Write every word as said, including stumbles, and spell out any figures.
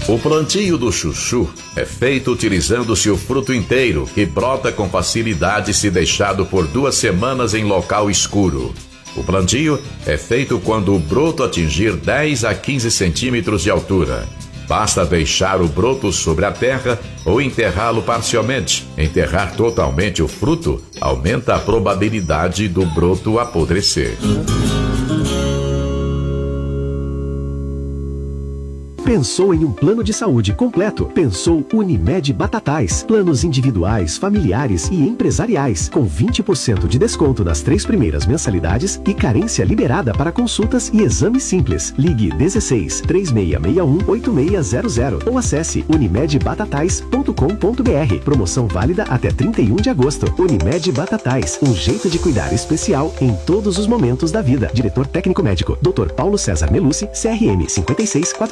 O plantio do chuchu é feito utilizando-se o fruto inteiro, que brota com facilidade se deixado por duas semanas em local escuro. O plantio é feito quando o broto atingir dez a quinze centímetros de altura. Basta deixar o broto sobre a terra ou enterrá-lo parcialmente. Enterrar totalmente o fruto aumenta a probabilidade do broto apodrecer. Pensou em um plano de saúde completo? Pensou Unimed Batatais. Planos individuais, familiares e empresariais, com vinte por cento de desconto nas três primeiras mensalidades e carência liberada para consultas e exames simples. Ligue dezesseis, três seis seis um, oito seis zero zero ou acesse unimed batatais ponto com ponto br. Promoção válida até trinta e um de agosto. Unimed Batatais, um jeito de cuidar especial em todos os momentos da vida. Diretor técnico médico, doutor Paulo César Melucci, C R M cinco seis quatro